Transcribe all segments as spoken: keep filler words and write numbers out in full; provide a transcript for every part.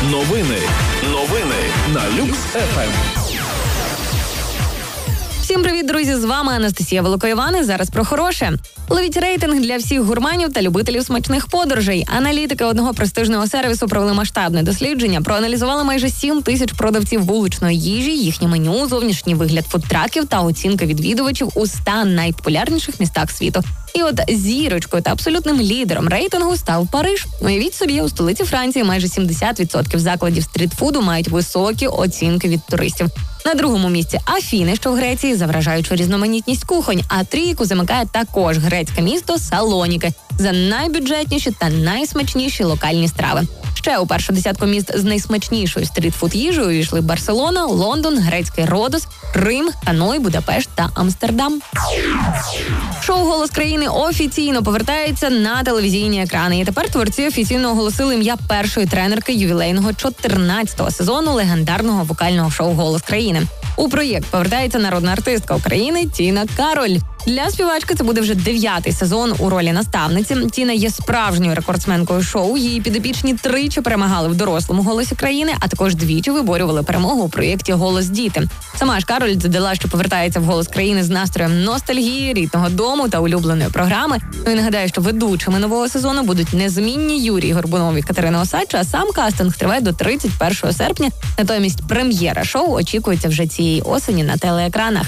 Новини. Новини на Люкс еф ем. Всім привіт, друзі! З вами Анастасія Великоїван. І зараз про хороше. Ловіть рейтинг для всіх гурманів та любителів смачних подорожей. Аналітики одного престижного сервісу провели масштабне дослідження, проаналізували майже сім тисяч продавців вуличної їжі, їхнє меню, зовнішній вигляд фудтраків та оцінки відвідувачів у ста найпопулярніших містах світу. І от зірочкою та абсолютним лідером рейтингу став Париж. Уявіть собі, у столиці Франції майже сімдесят відсотків закладів стрітфуду мають високі оцінки від туристів. На другому місці Афіни, що в Греції, за вражаючу різноманітність кухонь, а трійку замикає також грецьке місто Салоніки за найбюджетніші та найсмачніші локальні страви. Ще у першу десятку міст з найсмачнішою стрітфуд-їжею увійшли Барселона, Лондон, грецький Родос, Рим, Ханой, Будапешт та Амстердам. Шоу «Голос країни» офіційно повертається на телевізійні екрани. І тепер творці офіційно оголосили ім'я першої тренерки ювілейного чотирнадцятого сезону легендарного вокального шоу «Голос країни». У проєкт повертається народна артистка України Тіна Кароль. Для співачки це буде вже дев'ятий сезон у ролі наставниці. Тіна є справжньою рекордсменкою шоу. Її підопічні тричі перемагали в дорослому «Голосі країни», а також двічі виборювали перемогу у проєкті «Голос діти». Сама ж Кароль додала, що повертається в «Голос країни» з настроєм ностальгії, рідного дому та улюбленої програми. Ну і нагадаю, що ведучими нового сезону будуть незмінні Юрій Горбунов і Катерина Осадча, а сам кастинг триває до тридцять першого серпня. Натомість прем'єра шоу очікується вже цієї осені на телеекранах.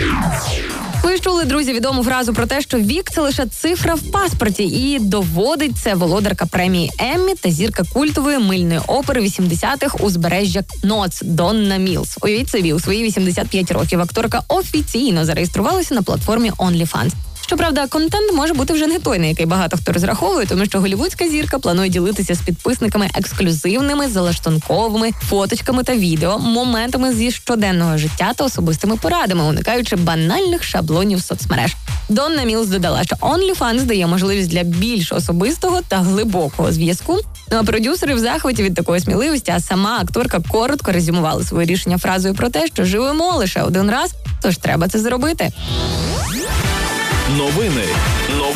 Ви ж чули, друзі, відому фразу про те, що вік – це лише цифра в паспорті, і доводить це володарка премії Еммі та зірка культової мильної опери вісімдесятих «Узбережжя Ноц» Донна Мілс. Уявіть собі, у свої вісімдесят п'ять років акторка офіційно зареєструвалася на платформі OnlyFans. Щоправда, контент може бути вже не той, на який багато хто розраховує, тому що голівудська зірка планує ділитися з підписниками ексклюзивними, залаштунковими фоточками та відео, моментами зі щоденного життя та особистими порадами, уникаючи банальних шаблонів соцмереж. Донна Мілс додала, що OnlyFans дає можливість для більш особистого та глибокого зв'язку. Ну а продюсери в захваті від такої сміливості, а сама акторка коротко резюмувала своє рішення фразою про те, що живемо лише один раз, тож треба це зробити. Новини.